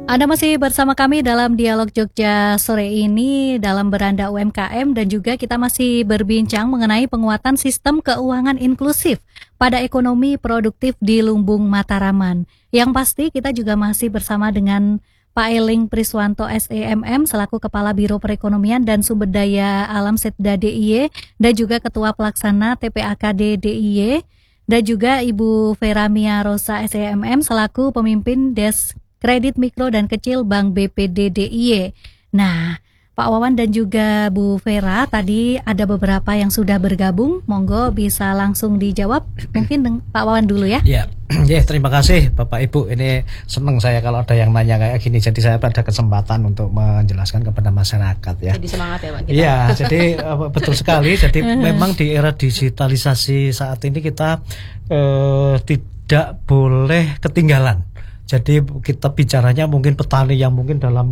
Anda masih bersama kami dalam Dialog Jogja sore ini dalam Beranda UMKM, dan juga kita masih berbincang mengenai penguatan sistem keuangan inklusif pada ekonomi produktif di Lumbung Mataraman. Yang pasti kita juga masih bersama dengan Pak Eling Priswanto SEMM selaku Kepala Biro Perekonomian dan Sumber Daya Alam Setda DIY, dan juga Ketua Pelaksana TPAKD DIY, dan juga Ibu Vera Mia Rosa SEMM selaku Pemimpin Des Kredit Mikro dan Kecil Bank BPD DIY. Nah, Pak Wawan dan juga Bu Vera, tadi ada beberapa yang sudah bergabung. Monggo bisa langsung dijawab. Mungkin Pak Wawan dulu ya. Ya, terima kasih Bapak Ibu. Ini senang saya kalau ada yang nanya kayak gini. Jadi saya ada kesempatan untuk menjelaskan kepada masyarakat ya. Jadi semangat ya Pak. Iya, jadi betul sekali. Jadi memang di era digitalisasi saat ini kita tidak boleh ketinggalan. Jadi kita bicaranya mungkin petani yang mungkin dalam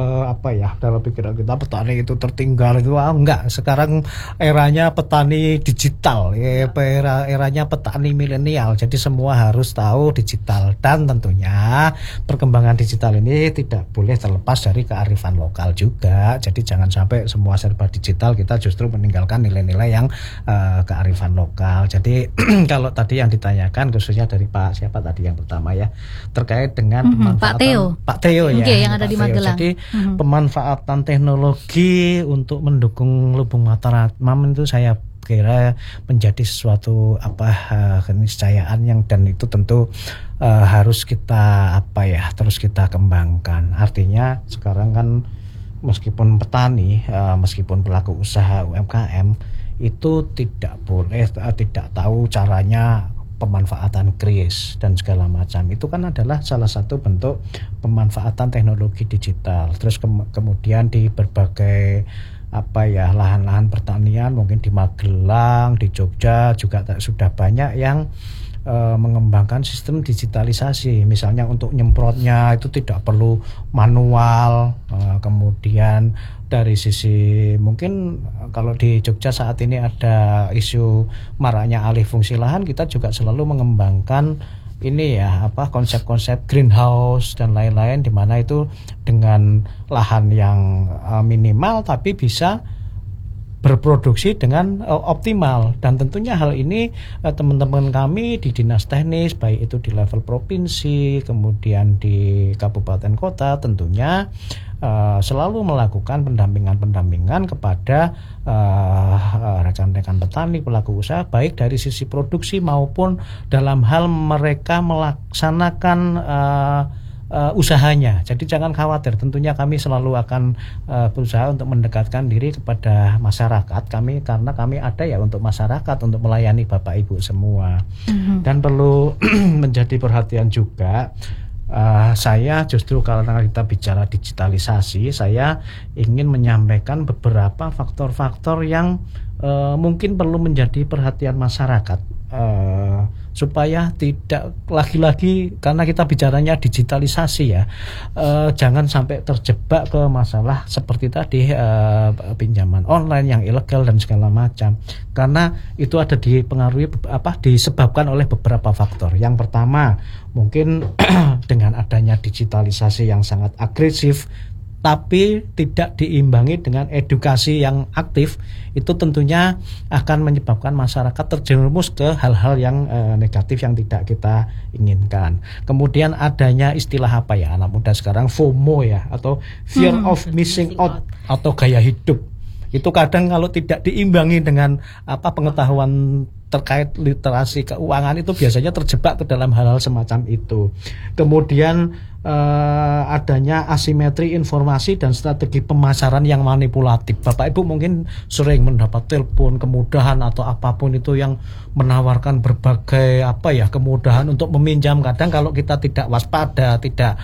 dalam pikiran kita petani itu tertinggal itu enggak. Sekarang eranya petani digital, eranya petani milenial. Jadi semua harus tahu digital, dan tentunya perkembangan digital ini tidak boleh terlepas dari kearifan lokal juga. Jadi jangan sampai semua serba digital, kita justru meninggalkan nilai-nilai yang kearifan lokal. Jadi kalau tadi yang ditanyakan khususnya dari Pak siapa tadi yang pertama ya, terkait dengan pemanfaatan Pak Theo ya, yang ada di Magelang. Jadi pemanfaatan teknologi untuk mendukung Lumbung Mataraman itu saya kira menjadi sesuatu keniscayaan yang, dan itu tentu harus kita terus kita kembangkan. Artinya sekarang kan meskipun petani, meskipun pelaku usaha UMKM itu tidak boleh tidak tahu caranya pemanfaatan kris dan segala macam. Itu kan adalah salah satu bentuk pemanfaatan teknologi digital. Terus kemudian di berbagai lahan-lahan pertanian, mungkin di Magelang, di Jogja juga sudah banyak yang mengembangkan sistem digitalisasi. Misalnya untuk nyemprotnya itu tidak perlu manual. Kemudian dari sisi mungkin kalau di Jogja saat ini ada isu maraknya alih fungsi lahan, kita juga selalu mengembangkan ini ya konsep-konsep greenhouse dan lain-lain, di mana itu dengan lahan yang minimal tapi bisa berproduksi dengan optimal. Dan tentunya hal ini teman-teman kami di dinas teknis, baik itu di level provinsi kemudian di kabupaten kota, tentunya selalu melakukan pendampingan kepada rekan-rekan petani, pelaku usaha, baik dari sisi produksi maupun dalam hal mereka melaksanakan usahanya. Jadi jangan khawatir, tentunya kami selalu akan berusaha untuk mendekatkan diri kepada masyarakat kami, karena kami ada ya untuk masyarakat, untuk melayani Bapak Ibu semua. Dan perlu menjadi perhatian juga, saya justru karena kita bicara digitalisasi, saya ingin menyampaikan beberapa faktor-faktor yang mungkin perlu menjadi perhatian masyarakat, supaya tidak lagi-lagi, karena kita bicaranya digitalisasi ya, jangan sampai terjebak ke masalah seperti tadi pinjaman online yang ilegal dan segala macam, karena itu ada dipengaruhi disebabkan oleh beberapa faktor. Yang pertama mungkin dengan adanya digitalisasi yang sangat agresif tapi tidak diimbangi dengan edukasi yang aktif, itu tentunya akan menyebabkan masyarakat terjerumus ke hal-hal yang negatif yang tidak kita inginkan. Kemudian adanya istilah anak muda sekarang FOMO ya, atau fear of missing out atau gaya hidup. Itu kadang kalau tidak diimbangi dengan pengetahuan terkait literasi keuangan, itu biasanya terjebak ke dalam hal-hal semacam itu. Kemudian adanya asimetri informasi dan strategi pemasaran yang manipulatif. Bapak Ibu mungkin sering mendapat telepon kemudahan atau apapun itu yang menawarkan berbagai kemudahan untuk meminjam. Kadang kalau kita tidak waspada, tidak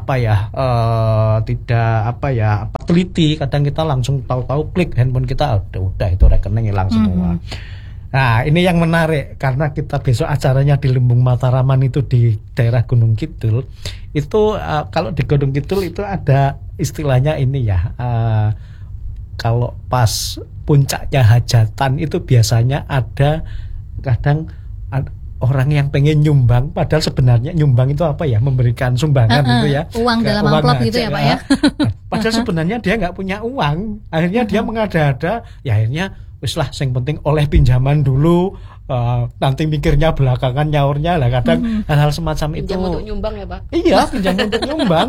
teliti, kadang kita langsung tahu-tahu klik handphone kita, udah itu rekening hilang semua. Nah, ini yang menarik, karena kita besok acaranya di Lumbung Mataraman itu di daerah Gunung Kidul. Itu kalau di Gunung Kidul itu ada istilahnya ini ya, kalau pas puncaknya hajatan itu biasanya ada kadang orang yang pengen nyumbang, padahal sebenarnya nyumbang itu apa ya, memberikan sumbangan gitu ya, uang dalam amplop gitu ya Pak ya. Padahal sebenarnya dia nggak punya uang, akhirnya dia mengada-ada, ya akhirnya wis lah, yang penting oleh pinjaman dulu, nanti mikirnya belakangan nyaurnya lah, kadang hal-hal semacam itu. Pinjam untuk nyumbang ya Pak? Iya, pinjam untuk nyumbang.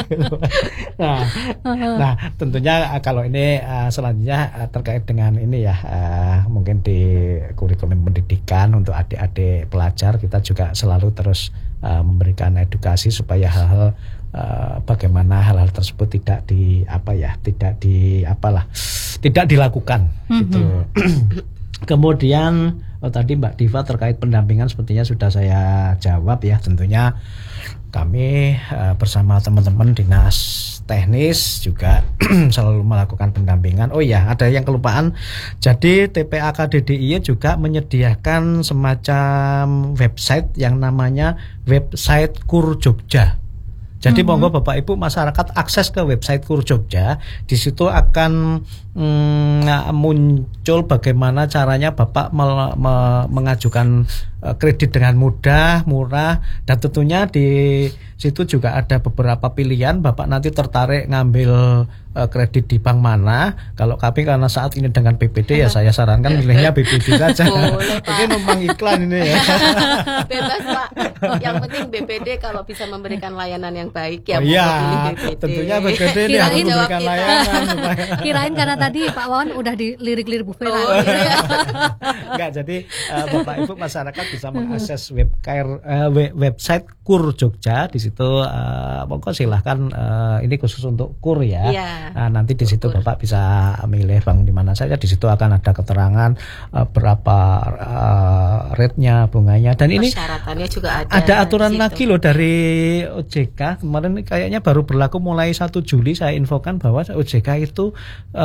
Nah, tentunya kalau ini selanjutnya terkait dengan ini ya, mungkin di kurikulum pendidikan untuk adik-adik pelajar kita juga selalu terus memberikan edukasi supaya hal-hal bagaimana hal-hal tersebut tidak dilakukan gitu. Kemudian tadi Mbak Diva terkait pendampingan sepertinya sudah saya jawab ya. Tentunya kami bersama teman-teman dinas teknis juga selalu melakukan pendampingan. Oh iya, ada yang kelupaan. Jadi TPAK DDIY juga menyediakan semacam website yang namanya website Kur Jogja. Jadi monggo Bapak Ibu masyarakat akses ke website Kur Jogja. Di situ akan muncul bagaimana caranya Bapak mengajukan kredit dengan mudah, murah, dan tentunya di situ juga ada beberapa pilihan. Bapak nanti tertarik ngambil kredit di bank mana. Kalau kami karena saat ini dengan BPD ya saya sarankan milihnya BPD saja. Mungkin numpang iklan ini ya. Bebas Pak. Yang penting BPD kalau bisa memberikan layanan yang baik ya. Iya, tentunya BPD ini harus memberikan layanan. Kirain karena tadi Pak Wawan udah dilirik-lirik Bu Vera. Enggak, jadi Bapak Ibu masyarakat bisa mengakses website Kur Jogja. Di situ monggo silahkan, ini khusus untuk Kur ya. Nah, nanti di situ Bapak bisa milih bank di mana saja. Di situ akan ada keterangan berapa rate-nya, bunganya, dan ini persyaratannya juga ada aturan lagi loh dari OJK. Kemarin kayaknya baru berlaku mulai 1 Juli saya infokan bahwa OJK itu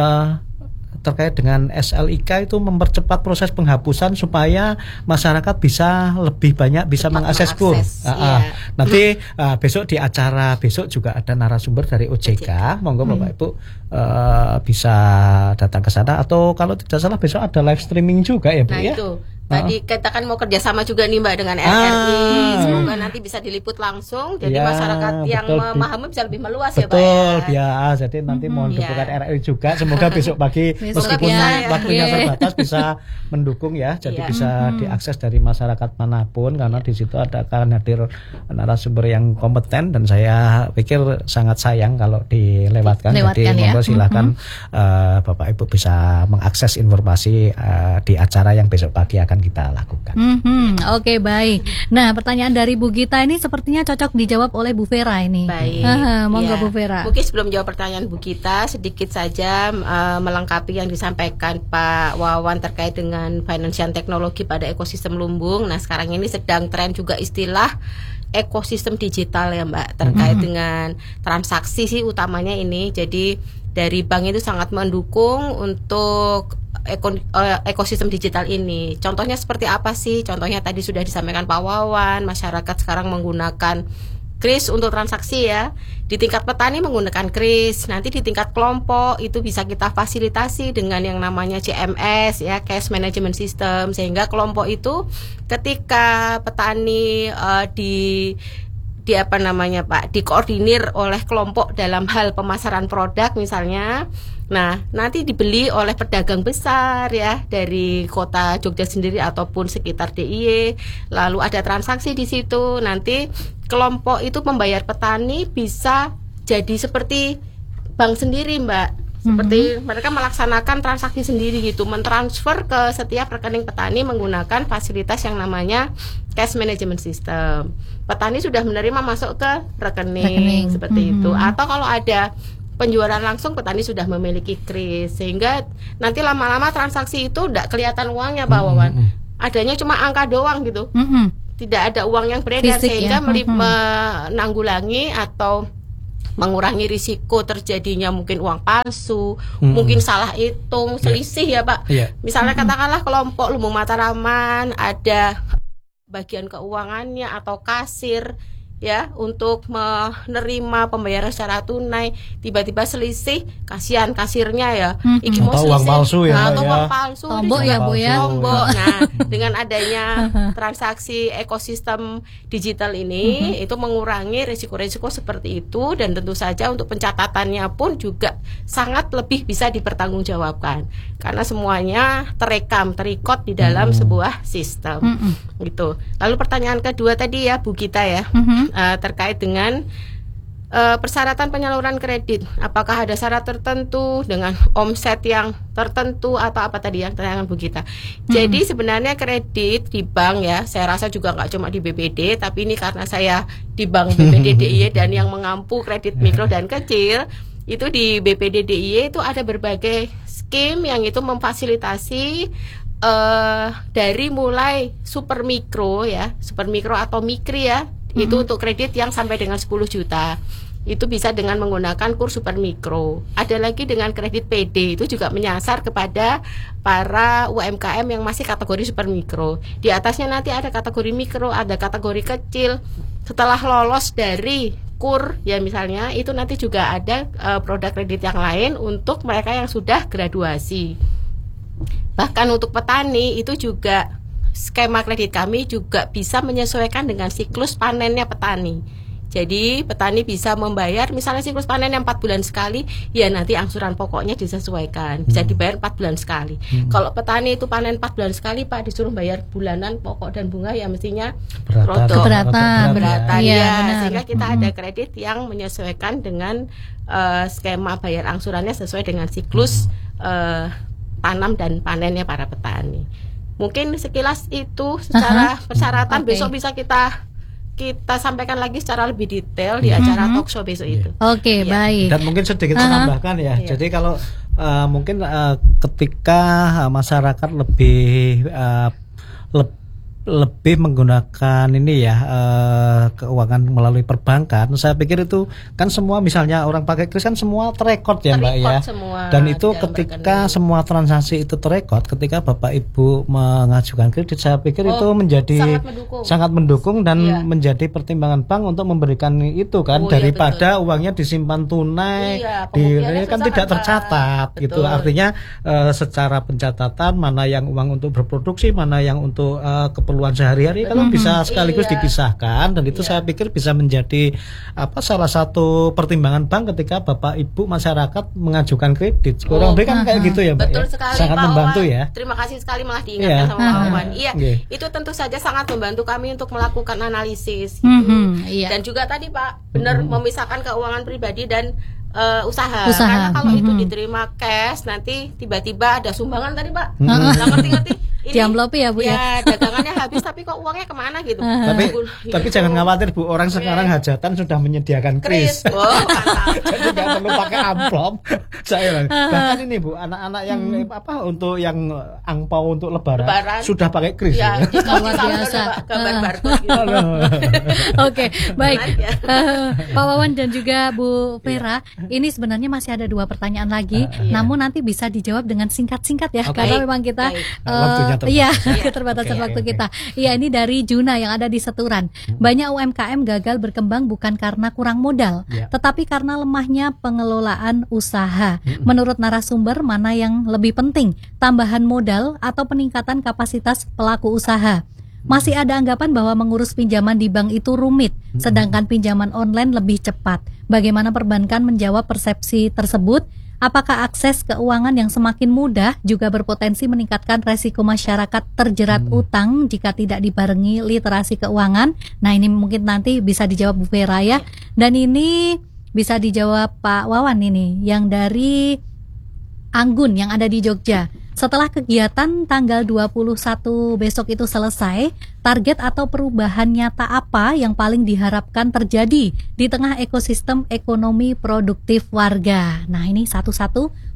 terkait dengan SLIK itu mempercepat proses penghapusan supaya masyarakat bisa lebih banyak bisa mengakses Kur. Nanti besok di acara besok juga ada narasumber dari OJK. Monggo Bapak Ibu bisa datang ke sana, atau kalau tidak salah besok ada live streaming juga ya Bu ya. Itu tadi kita kan mau kerjasama juga nih Mbak dengan RRI. Semoga nanti bisa diliput langsung. Jadi masyarakat yang memahami bisa lebih meluas ya Pak ya. Jadi nanti mohon dukungan RRI juga. Semoga besok pagi meskipun waktunya terbatas bisa mendukung ya. Jadi bisa diakses dari masyarakat manapun, karena di situ akan hadir narasumber yang kompeten, dan saya pikir sangat sayang kalau dilewatkan. Jadi monggo silakan Bapak Ibu bisa mengakses informasi di acara yang besok pagi akan kita lakukan. Oke, baik. Nah, pertanyaan dari Bu Gita ini sepertinya cocok dijawab oleh Bu Vera ini. Baik. Monggo Bu Vera. Mungkin sebelum jawab pertanyaan Bu Gita, sedikit saja melengkapi yang disampaikan Pak Wawan terkait dengan financial teknologi pada ekosistem lumbung. Nah, sekarang ini sedang tren juga istilah ekosistem digital ya Mbak, terkait dengan transaksi sih utamanya ini. Jadi dari bank itu sangat mendukung untuk ekosistem digital ini. Contohnya seperti apa sih? Contohnya tadi sudah disampaikan Pak Wawan, masyarakat sekarang menggunakan KRIS untuk transaksi ya. Di tingkat petani menggunakan KRIS. Nanti di tingkat kelompok itu bisa kita fasilitasi dengan yang namanya CMS ya, Cash Management System, sehingga kelompok itu ketika petani dikoordinir oleh kelompok dalam hal pemasaran produk misalnya. Nah, nanti dibeli oleh pedagang besar ya dari kota Jogja sendiri ataupun sekitar DIY. Lalu ada transaksi di situ. Nanti kelompok itu membayar petani bisa jadi seperti bank sendiri, Mbak. Seperti mereka melaksanakan transaksi sendiri gitu, mentransfer ke setiap rekening petani menggunakan fasilitas yang namanya Cash Management System. Petani sudah menerima masuk ke rekening. Seperti itu. Atau kalau ada penjualan langsung, petani sudah memiliki KRIS, sehingga nanti lama-lama transaksi itu tidak kelihatan uangnya Pak Wawan. Adanya cuma angka doang gitu. Tidak ada uang yang beredar, sehingga menanggulangi atau mengurangi risiko terjadinya mungkin uang palsu, mungkin salah hitung, selisih ya Pak. Misalnya katakanlah kelompok Lumbung Mataraman ada bagian keuangannya atau kasir ya untuk menerima pembayaran secara tunai, tiba-tiba selisih, kasihan kasirnya ya. Iki mau Atau uang selisih, palsu ya, atau Mbak, uang ya. palsu, Tombok ini ya, Bu, ya. tombok. Nah, dengan adanya transaksi ekosistem digital ini itu mengurangi risiko-risiko seperti itu, dan tentu saja untuk pencatatannya pun juga sangat lebih bisa dipertanggungjawabkan karena semuanya terekam, terikot di dalam sebuah sistem. Gitu. Lalu pertanyaan kedua tadi ya Bu Gita ya, terkait dengan persyaratan penyaluran kredit, apakah ada syarat tertentu dengan omset yang tertentu atau apa tadi yang tanyakan Bu Gita. Jadi sebenarnya kredit di bank ya, saya rasa juga nggak cuma di BPD, tapi ini karena saya di bank BPD DIY dan yang mengampu kredit mikro dan kecil, itu di BPD DIY itu ada berbagai skim yang itu memfasilitasi dari mulai super mikro ya, super mikro atau mikri ya, itu untuk kredit yang sampai dengan 10 juta. Itu bisa dengan menggunakan kurs super mikro. Ada lagi dengan kredit PD, itu juga menyasar kepada para UMKM yang masih kategori super mikro. Di atasnya nanti ada kategori mikro, ada kategori kecil. Setelah lolos dari KUR ya misalnya, itu nanti juga ada produk kredit yang lain untuk mereka yang sudah graduasi. Bahkan untuk petani itu juga skema kredit kami juga bisa menyesuaikan dengan siklus panennya petani. Jadi petani bisa membayar misalnya siklus panen yang 4 bulan sekali, ya nanti angsuran pokoknya disesuaikan, bisa dibayar 4 bulan sekali. Kalau petani itu panen 4 bulan sekali Pak, disuruh bayar bulanan pokok dan bunga, ya mestinya Keberatan. keberatan Iya, ya, benar. sehingga kita ada kredit yang menyesuaikan dengan skema bayar angsurannya sesuai dengan siklus tanam dan panennya para petani. Mungkin sekilas itu secara persyaratan. Oke. Besok bisa kita sampaikan lagi secara lebih detail di acara talk show besok itu. Oke, Iya. baik. Dan mungkin sedikit menambahkan ya. Iya. Jadi kalau mungkin ketika masyarakat lebih menggunakan ini ya keuangan melalui perbankan, saya pikir itu kan semua, misalnya orang pakai kris kan semua terekod ya Mbak ya. Semua Dan itu dalam ketika rekening. semua transaksi itu terekod, ketika Bapak Ibu mengajukan kredit, saya pikir itu menjadi sangat mendukung dan Iya. menjadi pertimbangan bank untuk memberikan itu kan, Oh, iya, daripada uangnya disimpan tunai Iya, di pembuktiannya kan susah tidak kan, Pak. tercatat gitu. Betul. Artinya secara pencatatan mana yang uang untuk berproduksi, mana yang untuk keperluan sehari-hari, kalau bisa sekaligus Iya. dipisahkan, dan itu Iya. saya pikir bisa menjadi salah satu pertimbangan bank ketika Bapak Ibu masyarakat mengajukan kredit. Kurang lebih kan kayak gitu ya Mbak. Betul ya? sekali Sangat Pak membantu Wawan. ya. Terima kasih sekali malah diingatkan Iya. sama Pak Wawan. Iya, Oke. itu tentu saja sangat membantu kami untuk melakukan analisis gitu. Iya. Dan juga tadi Pak benar memisahkan keuangan pribadi dan usaha. Usaha. Karena kalau itu diterima cash, nanti tiba-tiba ada sumbangan tadi Pak. Nggak ngerti-ngerti. Di amplop ya Bu ya. Dagangannya habis tapi kok uangnya kemana gitu. Tapi jangan khawatir Bu, orang sekarang hajatan sudah menyediakan kris. Kris. Oh, mantap. Jadi nggak perlu pakai amplop. Saya bahkan ini Bu, anak-anak yang untuk yang angpau untuk lebaran sudah pakai kris. Ya, ya. diskon Luar biasa. Pak, gambar barcode gitu. Oke, baik. Menarik ya. Pak Wawan dan juga Bu Vera, ini sebenarnya masih ada 2 pertanyaan lagi, namun nanti bisa dijawab dengan singkat-singkat ya, Oke. karena memang kita Baik. Waktunya terbatas. iya Iya. keterbatasan Oke, waktu oke. kita. Iya, ini dari Juna yang ada di Seturan. Banyak UMKM gagal berkembang bukan karena kurang modal, Ya. tetapi karena lemahnya pengelolaan usaha. Menurut narasumber, mana yang lebih penting, tambahan modal atau peningkatan kapasitas pelaku usaha? Masih ada anggapan bahwa mengurus pinjaman di bank itu rumit, sedangkan pinjaman online lebih cepat. Bagaimana perbankan menjawab persepsi tersebut? Apakah akses keuangan yang semakin mudah juga berpotensi meningkatkan resiko masyarakat terjerat utang jika tidak dibarengi literasi keuangan? Nah, ini mungkin nanti bisa dijawab Bu Vera ya. Dan ini bisa dijawab Pak Wawan ini yang dari Anggun yang ada di Jogja. Setelah kegiatan tanggal 21 besok itu selesai, target atau perubahan nyata apa yang paling diharapkan terjadi di tengah ekosistem ekonomi produktif warga? Nah, ini satu-satu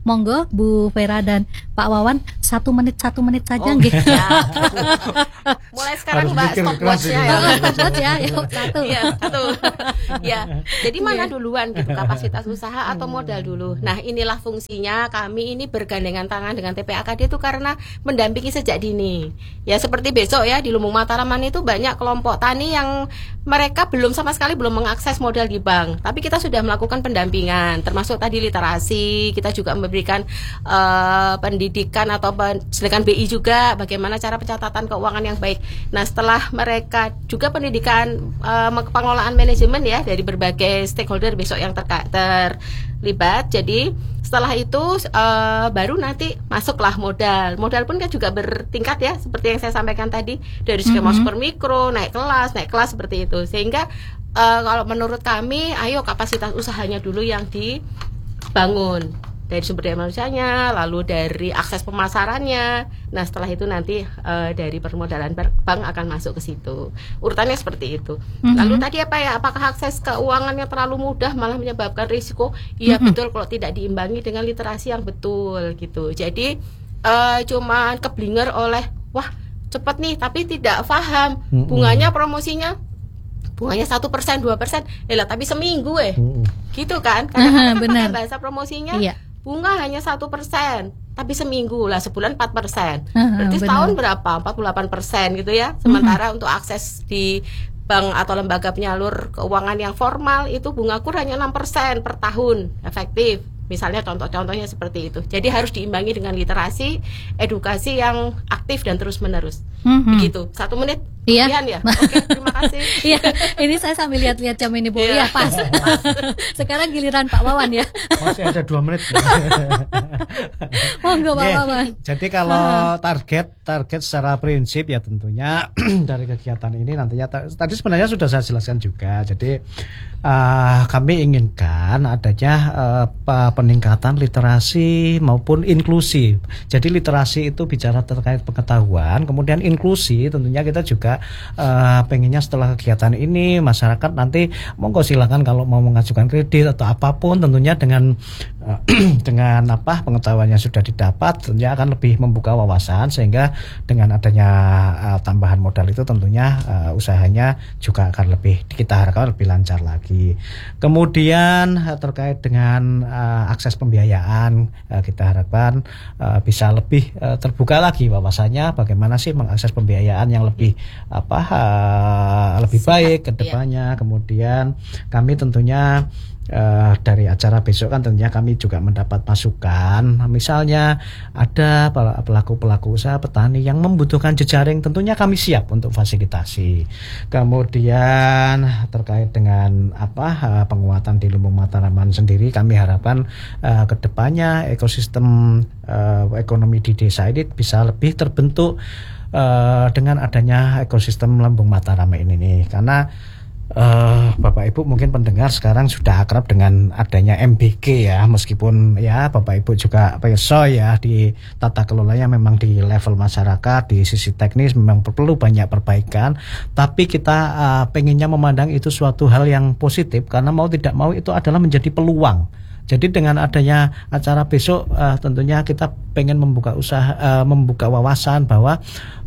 Monggo Bu Vera dan Pak Wawan 1 menit saja nggih. Ya. Mulai sekarang Harus Mbak mikir keras stopwatch-nya ini. ya. Stopwatch ya, yuk 1. Iya, satu. Ya. Jadi mana duluan gitu, kapasitas usaha atau modal dulu. Nah, inilah fungsinya kami ini bergandengan tangan dengan TPAKD itu karena mendampingi sejak dini. Ya seperti besok ya di Lumbung Mataraman itu banyak kelompok tani yang mereka sama sekali belum mengakses modal di bank. Tapi kita sudah melakukan pendampingan, termasuk tadi literasi, kita juga memberikan pendidikan atau sedangkan BI juga bagaimana cara pencatatan keuangan yang baik. Nah, setelah mereka juga pendidikan pengelolaan manajemen ya dari berbagai stakeholder besok yang terlibat. Jadi setelah itu baru nanti masuklah modal. Modal pun kan juga bertingkat ya, seperti yang saya sampaikan tadi, dari skema super mikro, naik kelas seperti itu. Sehingga kalau menurut kami, ayo kapasitas usahanya dulu yang dibangun. Dari sumber daya manusianya, lalu dari akses pemasarannya. Nah, setelah itu nanti dari permodalan bank akan masuk ke situ. Urutannya seperti itu. Lalu tadi apa ya? Apakah akses keuangannya terlalu mudah malah menyebabkan risiko? Iya betul, kalau tidak diimbangi dengan literasi yang betul gitu. Jadi cuma keblinger oleh wah cepat nih, tapi tidak paham bunganya promosinya. Bunganya 1%, 2%, lah tapi seminggu gitu kan? Karena benar. bahasa promosinya Iya. bunga hanya 1%, tapi seminggu lah, sebulan 4%. Berarti setahun berapa? 48% gitu ya. Sementara untuk akses di bank atau lembaga penyalur keuangan yang formal itu bunga kur hanya 6% per tahun efektif. Misalnya contoh-contohnya seperti itu. Jadi harus diimbangi dengan literasi, edukasi yang aktif dan terus-menerus. Begitu. 1 menit. Iya. Ya. Oke, terima kasih. Iya, ini saya sambil lihat-lihat jam ini Bu. Iya, pas. Sekarang giliran Pak Wawan ya. Masih ada 2 menit. Monggo Pak Wawan. Jadi kalau target secara prinsip ya tentunya dari kegiatan ini nantinya tadi sebenarnya sudah saya jelaskan juga. Jadi kami inginkan adanya peningkatan literasi maupun inklusi. Jadi literasi itu bicara terkait pengetahuan, kemudian inklusi tentunya kita juga pengennya setelah kegiatan ini masyarakat nanti monggo silakan kalau mau mengajukan kredit atau apapun tentunya dengan pengetahuan yang sudah didapat tentunya akan lebih membuka wawasan sehingga dengan adanya tambahan modal itu tentunya usahanya juga akan kita harapkan lebih lancar lagi. Kemudian terkait dengan akses pembiayaan kita harapkan bisa lebih terbuka lagi wawasannya bagaimana sih mengakses pembiayaan yang lebih baik ke depannya. Kemudian kami tentunya dari acara besok kan tentunya kami juga mendapat masukan. Misalnya ada pelaku-pelaku usaha petani yang membutuhkan jejaring, tentunya kami siap untuk fasilitasi. Kemudian terkait dengan penguatan di Lumbung Mataraman sendiri, kami harapkan ke depannya ekosistem ekonomi di desa ini bisa lebih terbentuk dengan adanya ekosistem Lumbung Mataraman ini karena Bapak Ibu mungkin pendengar sekarang sudah akrab dengan adanya MBG ya, meskipun ya Bapak Ibu juga perso ya di tata kelolanya memang di level masyarakat di sisi teknis memang perlu banyak perbaikan, tapi kita pengennya memandang itu suatu hal yang positif karena mau tidak mau itu adalah menjadi peluang. Jadi dengan adanya acara besok tentunya kita pengen membuka wawasan bahwa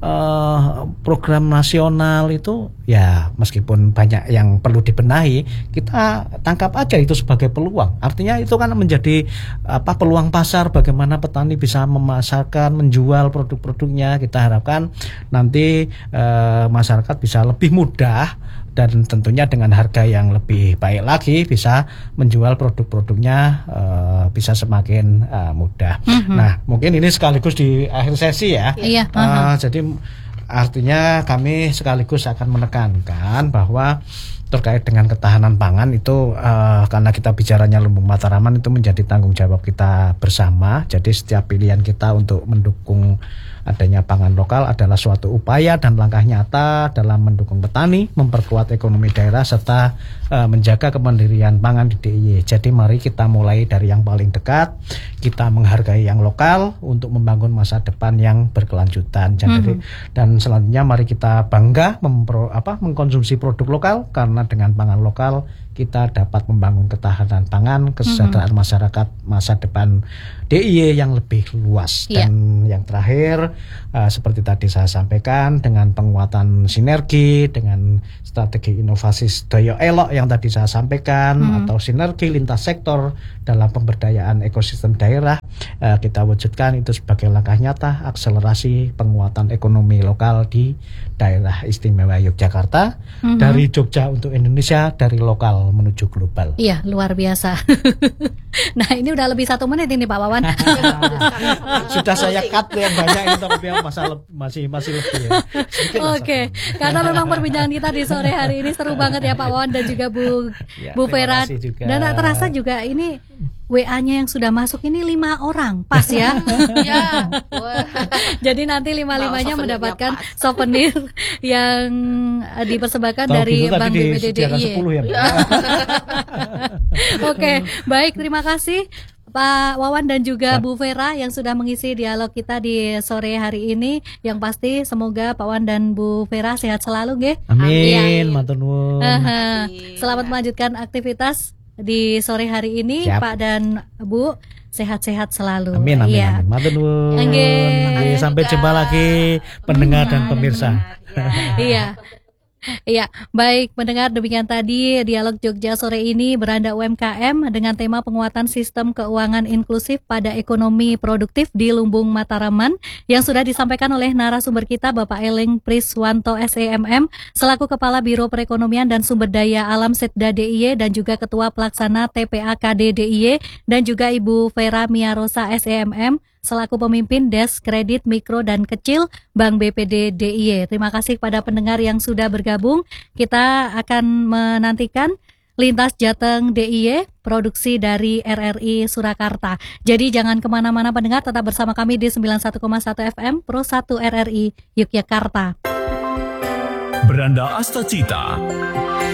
program nasional itu ya meskipun banyak yang perlu dibenahi, kita tangkap aja itu sebagai peluang. Artinya itu kan menjadi peluang pasar bagaimana petani bisa memasarkan, menjual produk-produknya. Kita harapkan nanti masyarakat bisa lebih mudah dan tentunya dengan harga yang lebih baik lagi bisa menjual produk-produknya bisa semakin mudah. Nah, mungkin ini sekaligus di akhir sesi ya. Iya. Jadi artinya kami sekaligus akan menekankan bahwa terkait dengan ketahanan pangan itu karena kita bicaranya Lumbung Mataraman itu menjadi tanggung jawab kita bersama. Jadi setiap pilihan kita untuk mendukung adanya pangan lokal adalah suatu upaya dan langkah nyata dalam mendukung petani, memperkuat ekonomi daerah serta menjaga kemandirian pangan di DIY. Jadi mari kita mulai dari yang paling dekat, kita menghargai yang lokal untuk membangun masa depan yang berkelanjutan. Jadi dan selanjutnya mari kita bangga mengkonsumsi produk lokal karena dengan pangan lokal kita dapat membangun ketahanan pangan, kesejahteraan masyarakat masa depan DIY yang lebih luas. Dan yang terakhir seperti tadi saya sampaikan, dengan penguatan sinergi dengan strategi inovasi sedaya elok yang tadi saya sampaikan, atau sinergi lintas sektor dalam pemberdayaan ekosistem daerah, kita wujudkan itu sebagai langkah nyata akselerasi penguatan ekonomi lokal di daerah istimewa Yogyakarta, dari Jogja untuk Indonesia, dari lokal menuju global. Iya, luar biasa. Nah, ini udah lebih 1 menit ini Pak Wawan. Sudah saya cut yang banyak ini, tapi masih lebih ya. Oke, karena memang perbincangan kita di sore hari ini seru banget ya Pak Wawan dan juga Bu Vera. Dan tak terasa juga ini WA-nya yang sudah masuk ini 5 orang, pas ya. Ya. Jadi nanti 5-5-nya mendapatkan souvenir yang dipersembahkan dari Bank BPD-DIY. Ya, Oke, baik, terima kasih Pak Wawan dan juga Bu Vera yang sudah mengisi dialog kita di sore hari ini. Yang pasti semoga Pak Wawan dan Bu Vera sehat selalu nggih. Amin, matur nuwun. Selamat melanjutkan aktivitas di sore hari ini. Siap. Pak dan Bu sehat-sehat selalu. Amin, amin, Ya. amin. Matur nuwun. Nggih. Sampai jumpa lagi pendengar dan pemirsa. Iya. Iya, baik pendengar, demikian tadi dialog Jogja sore ini beranda UMKM dengan tema penguatan sistem keuangan inklusif pada ekonomi produktif di Lumbung Mataraman yang sudah disampaikan oleh narasumber kita Bapak Eling Priswanto SEMM selaku Kepala Biro Perekonomian dan Sumber Daya Alam Setda DIY dan juga Ketua Pelaksana TPAKD DIY, dan juga Ibu Vera Miarosa SEMM selaku pemimpin Des Kredit Mikro dan Kecil Bank BPD DIY. Terima kasih kepada pendengar yang sudah bergabung. Kita akan menantikan Lintas Jateng DIY, produksi dari RRI Surakarta. Jadi jangan kemana-mana pendengar, tetap bersama kami di 91,1 FM Pro 1 RRI Yogyakarta. Beranda Asta Cita